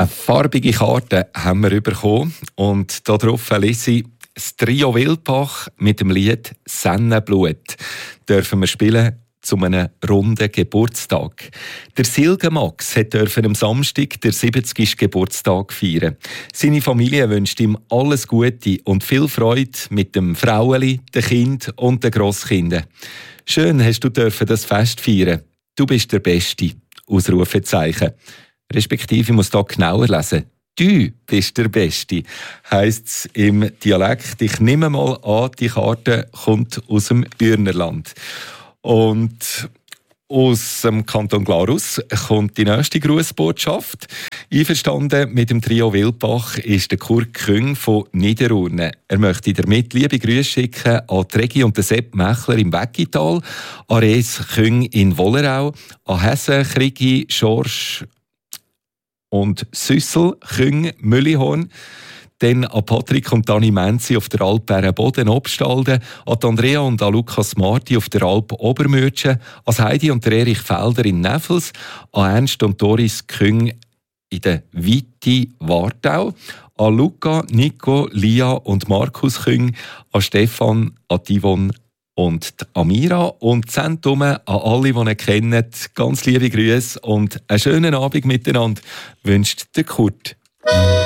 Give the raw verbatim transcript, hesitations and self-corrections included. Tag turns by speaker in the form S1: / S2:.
S1: Eine farbige Karte haben wir bekommen und darauf lese ich das Trio Wildbach mit dem Lied «Sennenblut» dürfen wir spielen zu einem runden Geburtstag. Der Silke Max durfte am Samstag den siebzigsten Geburtstag feiern. Seine Familie wünscht ihm alles Gute und viel Freude mit dem Fraueli, den Kind und den Grosskindern. Schön hast du dürfen das Fest feiern. Du bist der Beste. Ausrufezeichen. Respektive, ich muss da genauer lesen. Du bist der Beste, heisst es im Dialekt. Ich nehme mal an, die Karte kommt aus dem Ürnerland. Und aus dem Kanton Glarus kommt die nächste Grußbotschaft. Einverstanden mit dem Trio Wildbach ist der Kurt Küng von Niederurne. Er möchte damit liebe Grüße schicken an die Regi und den Sepp Mechler im Weggital, an Rees Küng in Wollerau, an Hesse, Krigi, Schorsch und Süssel, Küng, Müllihorn, dann an Patrick und Dani Menzi auf der Alp Bärenboden Obstalden, an Andrea und an Lukas Marti auf der Alp Obermürtschen, an Heidi und der Erich Felder in Neffels, an Ernst und Doris Küng in der Witti Wartau, an Luca, Nico, Lia und Markus Küng, an Stefan, an Yvonne und die Amira und Zentumen an alle, die ihn kennen. Ganz liebe Grüße und einen schönen Abend miteinander wünscht der Kurt.